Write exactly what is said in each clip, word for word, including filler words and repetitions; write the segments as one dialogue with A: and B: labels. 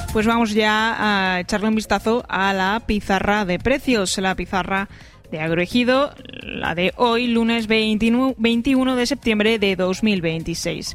A: Pues vamos ya a echarle un vistazo a la pizarra de precios, la pizarra de Agroejido, la de hoy, lunes veintiuno de septiembre de dos mil veintiséis.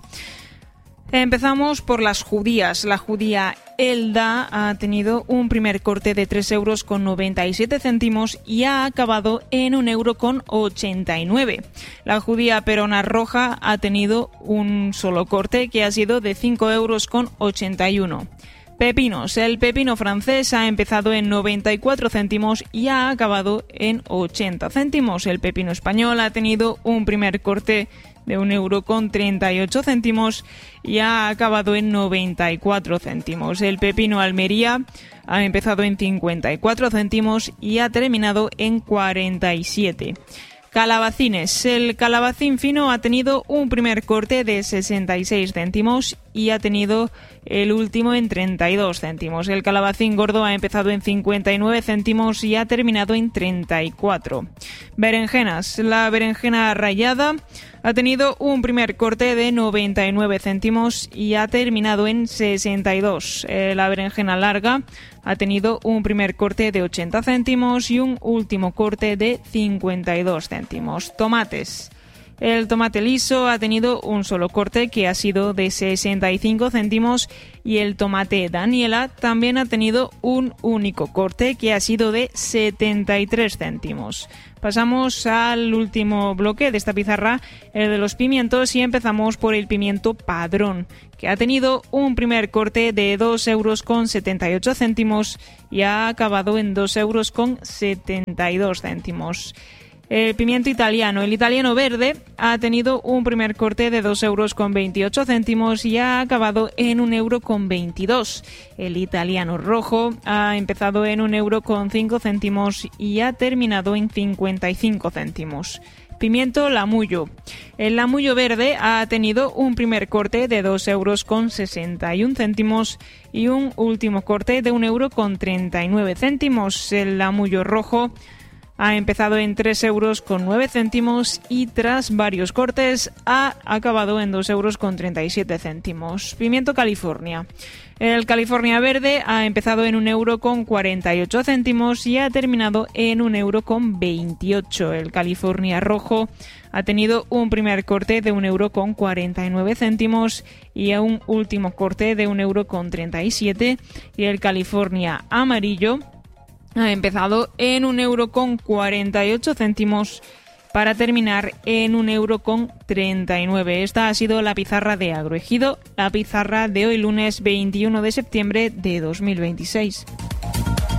A: Empezamos por las judías. La judía Elda ha tenido un primer corte de tres euros con noventa y siete céntimos y ha acabado en un euro con ochenta y nueve. La judía perona roja ha tenido un solo corte que ha sido de cinco euros con ochenta y uno. Pepinos. El pepino francés ha empezado en noventa y cuatro céntimos y ha acabado en ochenta céntimos. El pepino español ha tenido un primer corte de un euro con treinta y ocho céntimos y ha acabado en noventa y cuatro céntimos. El pepino Almería ha empezado en cincuenta y cuatro céntimos y ha terminado en cuarenta y siete. Calabacines. El calabacín fino ha tenido un primer corte de sesenta y seis céntimos y ha tenido el último en treinta y dos céntimos. El calabacín gordo ha empezado en cincuenta y nueve céntimos y ha terminado en treinta y cuatro. Berenjenas. La berenjena rallada ha tenido un primer corte de noventa y nueve céntimos y ha terminado en sesenta y dos. Eh, la berenjena larga ha tenido un primer corte de ochenta céntimos y un último corte de cincuenta y dos céntimos. Tomates. El tomate liso ha tenido un solo corte que ha sido de sesenta y cinco céntimos y el tomate Daniela también ha tenido un único corte que ha sido de setenta y tres céntimos. Pasamos al último bloque de esta pizarra, el de los pimientos, y empezamos por el pimiento Padrón, que ha tenido un primer corte de dos euros con setenta y ocho céntimos y ha acabado en dos euros con setenta y dos céntimos. El pimiento italiano. El italiano verde ha tenido un primer corte de dos euros con veintiocho céntimos y ha acabado en un euro con veintidós. El italiano rojo ha empezado en un euro con cinco céntimos y ha terminado en cincuenta y cinco céntimos. Pimiento Lamullo. El Lamullo verde ha tenido un primer corte de dos euros con sesenta y un céntimos y un último corte de un euro con treinta y nueve céntimos. El Lamullo rojo ha empezado en tres euros con nueve céntimos y tras varios cortes ha acabado en dos euros con treinta y siete céntimos. Pimiento California. El California verde ha empezado en un euro con cuarenta y ocho céntimos y ha terminado en un euro con veintiocho. El California rojo ha tenido un primer corte de un euro con cuarenta y nueve céntimos y un último corte de un euro con treinta y siete. Y el California amarillo ha empezado en un euro con cuarenta y ocho céntimos para terminar en un euro con treinta y nueve. Esta ha sido la pizarra de Agroejido, la pizarra de hoy lunes veintiuno de septiembre de dos mil veintiséis.